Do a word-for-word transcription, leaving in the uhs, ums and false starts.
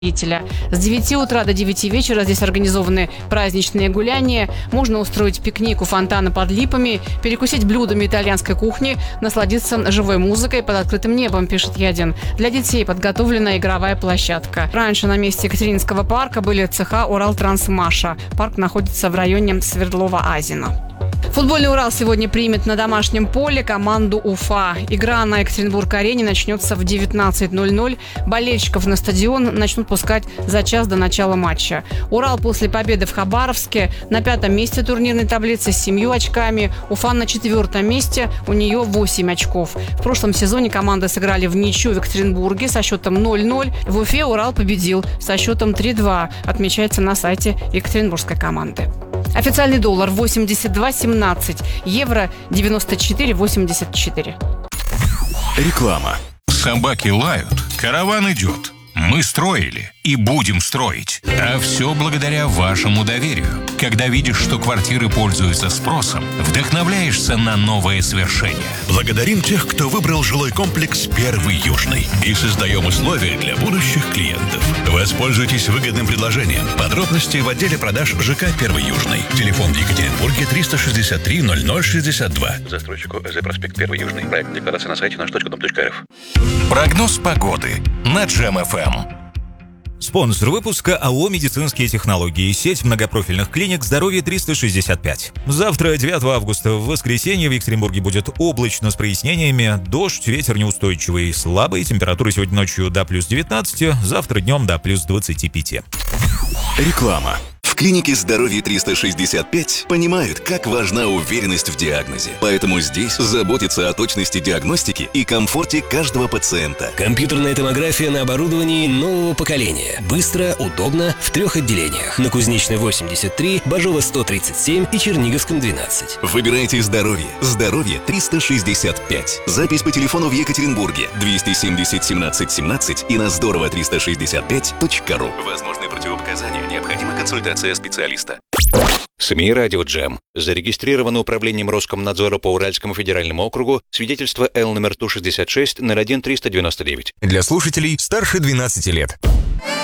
С девяти утра до девяти вечера здесь организованы праздничные гуляния. Можно устроить пикник у фонтана под липами, перекусить блюдами итальянской кухни, насладиться живой музыкой под открытым небом, пишет Ядин. Для детей подготовлена игровая площадка. Раньше на месте Екатерининского парка были цеха «Уралтрансмаша». Парк находится в районе Свердлова-Азино. Футбольный «Урал» сегодня примет на домашнем поле команду «Уфа». Игра на Екатеринбург-арене начнется в девятнадцать ноль ноль. Болельщиков на стадион начнут пускать за час до начала матча. «Урал» после победы в Хабаровске на пятом месте турнирной таблицы с семью очками. «Уфа» на четвертом месте, у нее восемь очков. В прошлом сезоне команды сыграли в ничью в Екатеринбурге со счетом ноль ноль. В Уфе «Урал» победил со счетом три два, отмечается на сайте екатеринбургской команды. Официальный доллар восемьдесят два семнадцать, евро девяносто четыре восемьдесят четыре. Реклама. Собаки лают, караван идет. Мы строили и будем строить. А все благодаря вашему доверию. Когда видишь, что квартиры пользуются спросом, вдохновляешься на новые свершения. Благодарим тех, кто выбрал жилой комплекс «Первый Южный». И создаем условия для будущих клиентов. Воспользуйтесь выгодным предложением. Подробности в отделе продаж ЖК «Первый Южный». Телефон в Екатеринбурге триста шестьдесят три ноль ноль шестьдесят два. Застройщику ЭЗ проспект Первый Южный. Проект декларации на сайте наш точка дом точка эр эф. Прогноз погоды на Джем эф эм. Спонсор выпуска АО «Медицинские технологии», сеть многопрофильных клиник «Здоровье триста шестьдесят пять». Завтра, девятого августа, в воскресенье в Екатеринбурге будет облачно с прояснениями, дождь, ветер неустойчивый, слабый, температура сегодня ночью до плюс девятнадцати, завтра днем до плюс двадцати пяти. Реклама. В клинике «Здоровье триста шестьдесят пять» понимают, как важна уверенность в диагнозе. Поэтому здесь заботятся о точности диагностики и комфорте каждого пациента. Компьютерная томография на оборудовании нового поколения. Быстро, удобно, в трех отделениях. На Кузнечной восемьдесят три, Бажова сто тридцать семь и Черниговском двенадцать. Выбирайте «Здоровье». «Здоровье триста шестьдесят пять». Запись по телефону в Екатеринбурге двести семьдесят семнадцать семнадцать и на здорово триста шестьдесят пять точка ру. Возможны противопоказания. Необходима консультация специалиста. СМИ «Радио Джем». Зарегистрировано управлением Роскомнадзора по Уральскому федеральному округу свидетельство Л номер Ту шестьдесят шесть ноль один триста девяносто девять. Для слушателей старше двенадцати лет.